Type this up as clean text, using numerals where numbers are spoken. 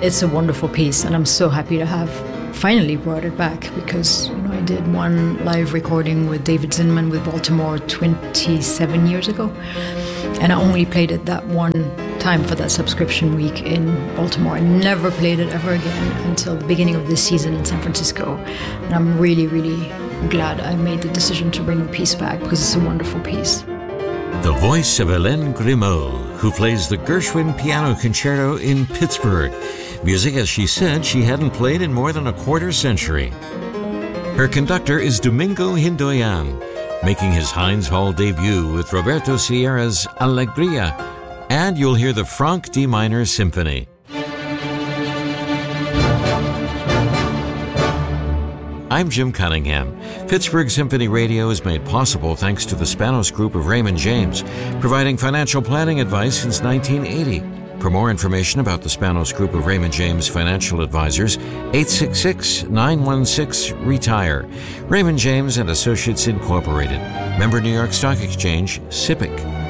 It's a wonderful piece, and I'm so happy to have finally brought it back, because I did one live recording with David Zinman with Baltimore 27 years ago, and I only played it that one time for that subscription week in Baltimore. I never played it ever again until the beginning of this season in San Francisco, and I'm really, really glad I made the decision to bring the piece back, because it's a wonderful piece. The voice of Hélène Grimaud, who plays the Gershwin Piano Concerto in Pittsburgh. Music, as she said, she hadn't played in more than a quarter century. Her conductor is Domingo Hindoyan, making his Heinz Hall debut with Roberto Sierra's Alegria, and you'll hear the Franck D minor symphony. I'm Jim Cunningham. Pittsburgh Symphony Radio is made possible thanks to the Spanos Group of Raymond James, providing financial planning advice since 1980. For more information about the Spanos Group of Raymond James Financial Advisors, 866-916-RETIRE. Raymond James and Associates Incorporated. Member New York Stock Exchange, SIPC.